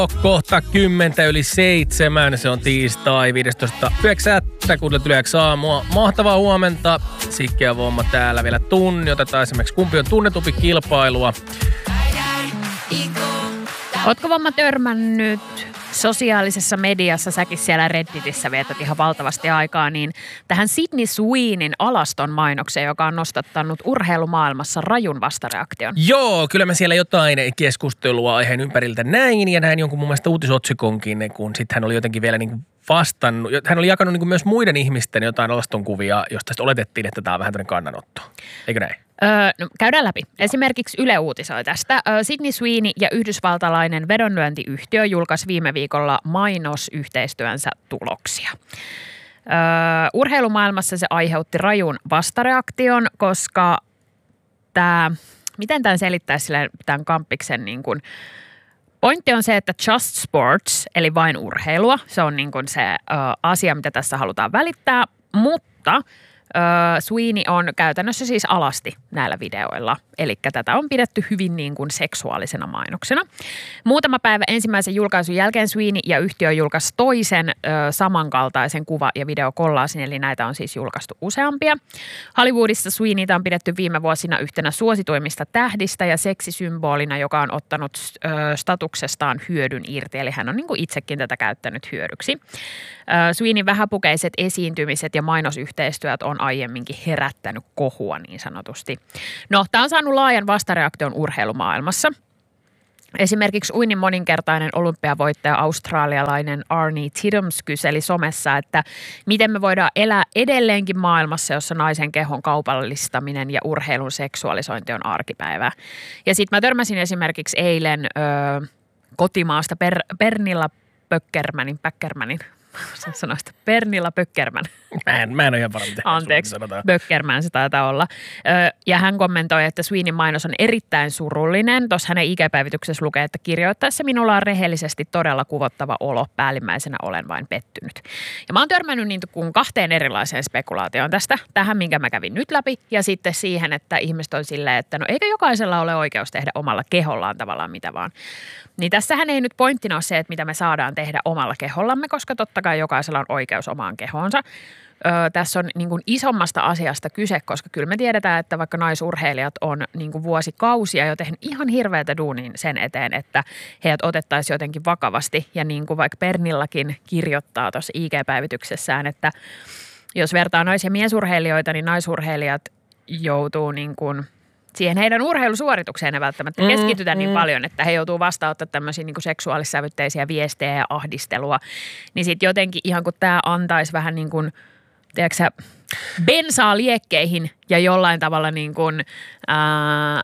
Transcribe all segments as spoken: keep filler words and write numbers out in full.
Kohta kymmentä yli seitsemän. Se on tiistai viidestoista yhdeksättä kuudelet Yle X aamua. Mahtavaa huomenta. Sikke ja Vomma täällä vielä tunni. Otetaan esimerkiksi kumpi on tunnetumpi kilpailua. Ootko Vomma törmännyt sosiaalisessa mediassa, säkin siellä Redditissä vietät ihan valtavasti aikaa, niin tähän Sydney Sweeneyn alaston mainokseen, joka on nostattanut urheilumaailmassa rajun vastareaktion? Joo, kyllä mä siellä jotain keskustelua aiheen ympäriltä näin ja näin jonkun mun mielestä uutisotsikonkin, kun sitten hän oli jotenkin vielä niin kuin vastannut. Hän oli jakanut niin kuin myös muiden ihmisten jotain alastonkuvia, josta sitten oletettiin, että tämä on vähän tämmöinen kannanotto. Eikö näin? Öö, no, käydään läpi. Esimerkiksi Yle uutisoi tästä. Öö, Sydney Sweeney ja yhdysvaltalainen vedonlyöntiyhtiö julkaisi viime viikolla mainosyhteistyönsä tuloksia. Öö, urheilumaailmassa se aiheutti rajun vastareaktion, koska tämä, miten tämän selittäisi sille, tämän kampiksen niin kuin, pointti on se, että just sports, eli vain urheilua, se on niin kuin se ö, asia, mitä tässä halutaan välittää, mutta Öö, Sweeney on käytännössä siis alasti näillä videoilla, eli tätä on pidetty hyvin niin kuin seksuaalisena mainoksena. Muutama päivä ensimmäisen julkaisun jälkeen Sweeney ja yhtiö julkaisi toisen ö, samankaltaisen kuva- ja videokollaasin, eli näitä on siis julkaistu useampia. Hollywoodissa Sweeneytä on pidetty viime vuosina yhtenä suosituimmista tähdistä ja seksisymbolina, joka on ottanut ö, statuksestaan hyödyn irti, eli hän on niin kuin itsekin tätä käyttänyt hyödyksi. Ö, Sweeneyn vähäpukeiset esiintymiset ja mainosyhteistyöt on aiemminkin herättänyt kohua niin sanotusti. No, tämä on saanut laajan vastareaktion urheilumaailmassa. Esimerkiksi uinnin moninkertainen olympiavoittaja australialainen Arnie Tidhams kyseli somessa, että miten me voidaan elää edelleenkin maailmassa, jossa naisen kehon kaupallistaminen ja urheilun seksuaalisointi on arkipäivää. Ja sitten mä törmäsin esimerkiksi eilen ö, kotimaasta per, Pernilla Pöckermanin, Pöckermanin, sanoista Pernilla Pöckerman. Mä en, mä en ole ihan varma, miten Anteeksi, Pöckerman se taitaa olla. Ö, ja hän kommentoi, että Sweeneyn mainos on erittäin surullinen. Tuossa hänen I G-päivityksessä lukee, että kirjoittaessa minulla on rehellisesti todella kuvottava olo. Päällimmäisenä olen vain pettynyt. Ja mä oon törmännyt niin kuin kahteen erilaiseen spekulaatioon tästä. Tähän, minkä mä kävin nyt läpi. Ja sitten siihen, että ihmiset on silleen, että no eikö jokaisella ole oikeus tehdä omalla kehollaan tavallaan mitä vaan. Niin tässähän ei nyt pointtina ole se, että mitä me saadaan tehdä omalla kehollamme, koska totta kai jokaisella on oikeus omaan kehoonsa. Öö, tässä on niin kuin isommasta asiasta kyse, koska kyllä me tiedetään, että vaikka naisurheilijat on niin kuin vuosikausia jo tehnyt ihan hirveätä duunia sen eteen, että heidät otettaisiin jotenkin vakavasti. Ja niin kuin vaikka Pernillakin kirjoittaa tuossa I G-päivityksessään, että jos vertaa nais- ja miesurheilijoita, niin naisurheilijat joutuu niin kuin siihen heidän urheilusuoritukseen ei välttämättä keskitytä mm, niin mm. paljon, että he joutuu vastaanottamaan tämmöisiä niin kuin seksuaalissävytteisiä viestejä ja ahdistelua. Niin sitten jotenkin ihan kun tämä antaisi vähän niin kuin, tiedätkö sä, bensaa liekkeihin ja jollain tavalla niin kuin, ää,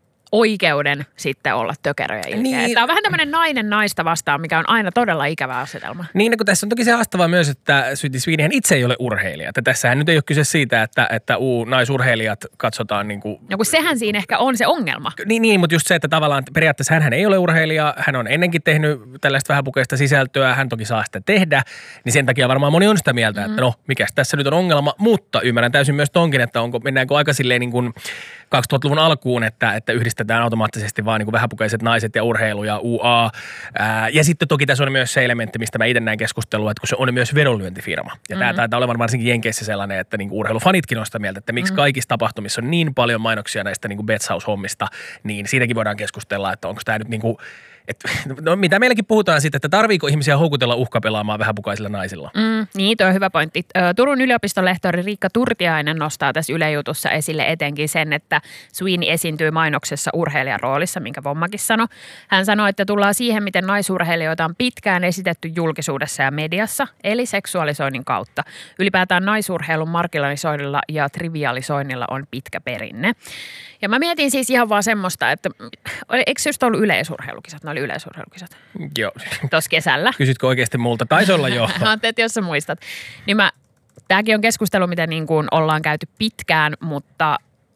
oikeuden sitten olla tökeröjä ilkeä. Niin. Tämä on vähän tämmöinen nainen naista vastaan, mikä on aina todella ikävä asetelma. Niin, kun tässä on toki se haastavaa myös, että Sydney Sweeneyhän itse ei ole urheilija. Että tässähän nyt ei ole kyse siitä, että, että uu, naisurheilijat katsotaan niin kuin... No kun sehän siinä ehkä on se ongelma. Niin, niin, mutta just se, että tavallaan periaatteessa hänhän ei ole urheilija. Hän on ennenkin tehnyt tällaista vähäpukeista sisältöä. Hän toki saa sitä tehdä. Niin sen takia varmaan moni on sitä mieltä, mm. että no, mikäs tässä nyt on ongelma. Mutta ymmärrän täysin myös tonkin, että onko, mennäänkö aika silleen niin kuin kaksituhattaluvun alkuun, että, että yhdistetään automaattisesti vaan niin kuin vähäpukeiset naiset ja urheilu ja U A. Ää, ja sitten toki tässä on myös se elementti, mistä mä itse näin keskustelua, että kun se on myös vedonlyöntifirma. Ja mm-hmm. tämä taitaa olevan varsinkin Jenkeissä sellainen, että niin kuin urheilufanitkin on sitä mieltä, että miksi mm-hmm. kaikissa tapahtumissa on niin paljon mainoksia näistä niin kuin Betshouse-hommista, niin siitäkin voidaan keskustella, että onko tämä nyt niin kuin et, no, mitä meilläkin puhutaan siitä, että tarviiko ihmisiä houkutella uhkapelaamaan vähäpukaisilla naisilla? Mm, niin, tuo on hyvä pointti. Turun yliopiston lehtori Riikka Turtiainen nostaa tässä Yle Jutussa esille etenkin sen, että Sweeney esiintyy mainoksessa urheilijan roolissa, minkä Vommakin sanoi. Hän sanoi, että tullaan siihen, miten naisurheilijoita on pitkään esitetty julkisuudessa ja mediassa, eli seksuaalisoinnin kautta. Ylipäätään naisurheilun marginalisoinnilla ja trivialisoinnilla on pitkä perinne. Ja mä mietin siis ihan vaan semmoista, että eikö just ollut yleisurheilukisat? Ne oli yleisurheilukisat. Joo. Tuossa kesällä. Kysytkö oikeasti multa? Taisi olla jo. Ajattelin, että jos sä muistat. Niin mä, tämäkin on keskustelu, mitä niin kuin ollaan käyty pitkään, mutta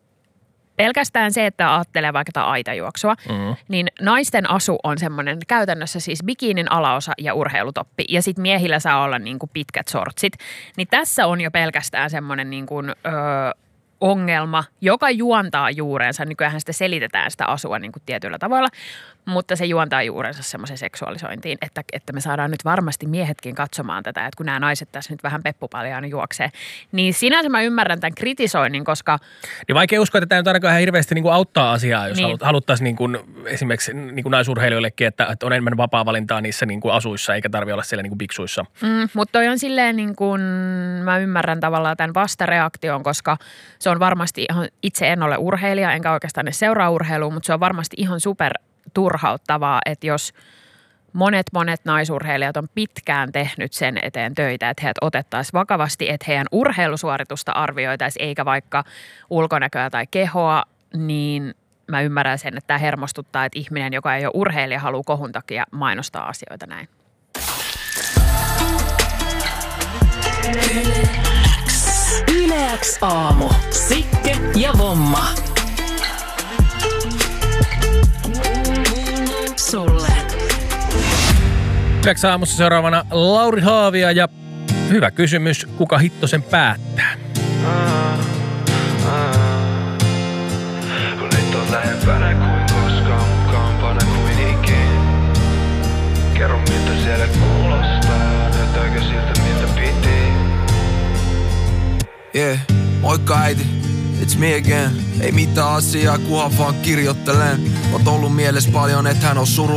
pelkästään se, että ajattelee vaikka tätä aitajuoksua, mm-hmm. niin naisten asu on semmoinen käytännössä siis bikinin alaosa ja urheilutoppi. Ja sitten miehillä saa olla niin kuin pitkät sortsit. Niin tässä on jo pelkästään semmoinen niin kuin... Öö, ongelma, joka juontaa juurensa. Nykyään sitä selitetään sitä asua niin kuin tietyillä tavalla, mutta se juontaa juurensa semmoiseen seksuaalisointiin, että, että me saadaan nyt varmasti miehetkin katsomaan tätä, että kun nämä naiset tässä nyt vähän peppupaljaana juoksee. Niin sinänsä mä ymmärrän tämän kritisoinnin, koska... Niin vaikea uskoa, että tämä nyt ainakaan ihan hirveästi niin kuin auttaa asiaa, jos niin. haluttaisiin niin kuin, esimerkiksi niin kuin naisurheilijoillekin, että, että on enemmän vapaa-valintaa niissä niin kuin asuissa, eikä tarvitse olla siellä niin kuin biksuissa. Mm, mutta toi on silleen niin kuin, mä ymmärrän tavallaan tämän vastareaktion, koska se on varmasti ihan, itse en ole urheilija, enkä oikeastaan edes seuraa urheilua, mutta se on varmasti ihan super turhauttavaa, että jos monet monet naisurheilijat on pitkään tehnyt sen eteen töitä, että heidät otettaisiin vakavasti, että heidän urheilusuoritusta arvioitaisiin, eikä vaikka ulkonäköä tai kehoa, niin mä ymmärrän sen, että tämä hermostuttaa, että ihminen, joka ei ole urheilija, haluaa kohun takia mainostaa asioita näin. Yle X aamu. Sikke ja Vomma. Sulle. Yle X aamussa seuraavana Lauri Haavia ja hyvä kysymys, kuka hitto sen päättää? Ah, ah. Kun nyt on lähempänä kuin koskaan, mukaampana kuin ikin. Kerro miltä siellä kuulostaa, näyttääkö siltä miltä piti. Yeah, moikka äiti, it's me again. Ei mitään asiaa, kunhan vaan kirjoittelen. Oot ollut mielessä paljon, et hän on suru.